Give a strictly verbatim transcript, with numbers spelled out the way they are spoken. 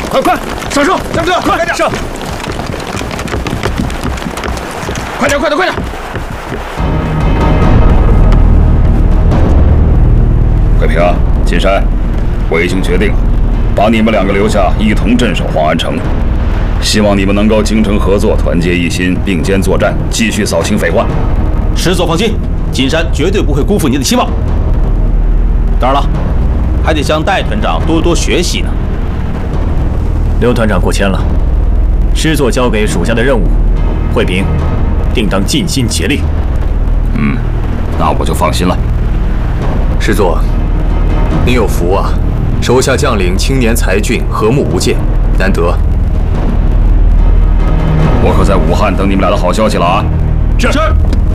快快上车！ 江哥，快点上！ 快点，快点，快点！ 桂平、金山，我已经决定了，把你们两个留下，一同镇守黄安城。希望你们能够精诚合作，团结一心，并肩作战，继续扫清匪患。 师座放心，金山绝对不会辜负你的期望。当然了，还得向戴团长多多学习呢。 刘团长过谦了，师座交给属下的任务，慧平定当尽心竭力。 嗯，那我就放心了。 师座，您有福啊，手下将领青年才俊，和睦无间，难得。 我可在武汉等你们俩的好消息了啊！ 是。